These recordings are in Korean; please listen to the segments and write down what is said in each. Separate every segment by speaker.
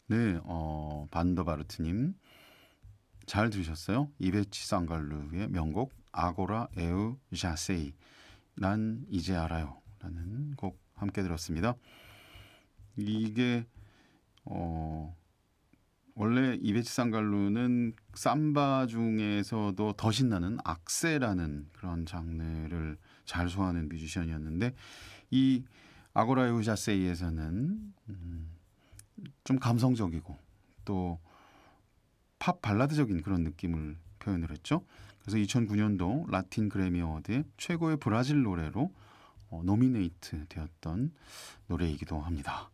Speaker 1: 네, 반더바르트님 잘 들으셨어요? 이베치 상갈루의 명곡 아고라 에우 자세이 난 이제 알아요 라는 곡 함께 들었습니다. 이게 어, 원래 이베치 상갈루는 삼바 중에서도 더 신나는 악세라는 그런 장르를 잘 소화하는 뮤지션이었는데 이 아고라 에우 자세이에서는 좀 감성적이고 또 팝 발라드적인 그런 느낌을 표현을 했죠. 그래서 2009년도 라틴 그래미 어워드의 최고의 브라질 노래로 노미네이트 되었던 노래이기도 합니다.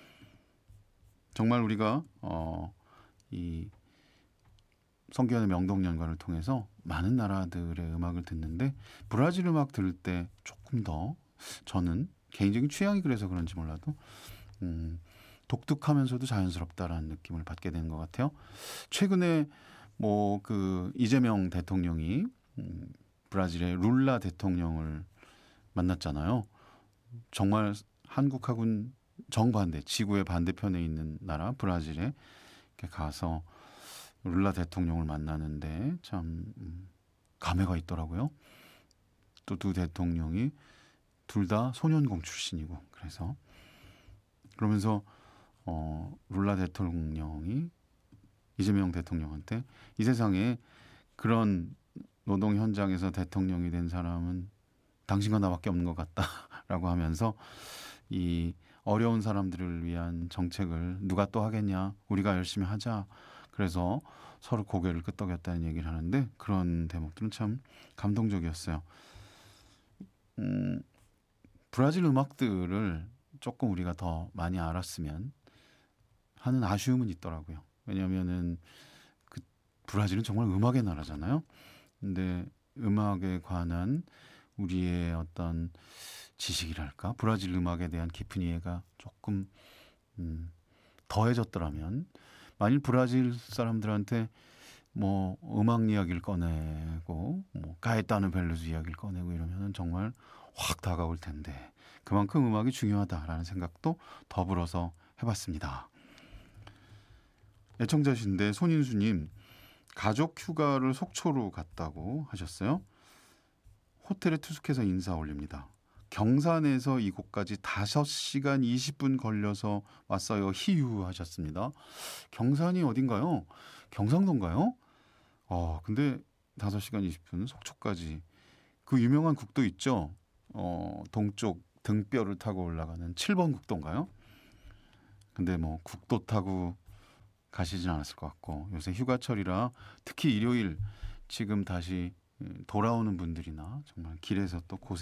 Speaker 1: 정말 우리가 이 성기현의 명동연관을 통해서 많은 나라들의 음악을 듣는데 브라질 음악 들을 때 조금 더 저는 개인적인 취향이 그래서 그런지 몰라도 독특하면서도 자연스럽다라는 느낌을 받게 되는 것 같아요. 최근에 뭐 그 이재명 대통령이 브라질의 룰라 대통령을 만났잖아요. 정말 한국하고는 정반대, 지구의 반대편에 있는 나라 브라질에 이렇게 가서 룰라 대통령을 만나는데 참 감회가 있더라고요. 또 두 대통령이 둘 다 소년공 출신이고 그래서 그러면서 룰라 대통령이 이재명 대통령한테 이 세상에 그런 노동 현장에서 대통령이 된 사람은 당신과 나밖에 없는 것 같다라고 하면서 이 어려운 사람들을 위한 정책을 누가 또 하겠냐 우리가 열심히 하자 그래서 서로 고개를 끄덕였다는 얘기를 하는데 그런 대목들은 참 감동적이었어요. 브라질 음악들을 조금 우리가 더 많이 알았으면 하는 아쉬움은 있더라고요. 왜냐하면은 그 브라질은 정말 음악의 나라잖아요. 근데 음악에 관한 우리의 어떤 지식이랄까 브라질 음악에 대한 깊은 이해가 조금 더해졌더라면 만일 브라질 사람들한테 뭐 음악 이야기를 꺼내고 뭐 가에타노 벨루즈 이야기를 꺼내고 이러면은 정말 확 다가올 텐데 그만큼 음악이 중요하다라는 생각도 더불어서 해봤습니다. 애청자신데 손인수님 가족 휴가를 속초로 갔다고 하셨어요. 호텔에 투숙해서 인사 올립니다. 경산에서 이곳까지 5시간 20분 걸려서 왔어요. 히유 하셨습니다. 경산이 어딘가요? 경상도인가요? 근데 5시간 20분 속초까지 그 유명한 국도 있죠? 동쪽 등뼈를 타고 올라가는 7번 국도인가요? 근데 뭐 국도 타고 가시진 않았을 것 같고 요새 휴가철이라 특히 일요일 지금 다시 돌아오는 분들이나 정말 길에서 또 고생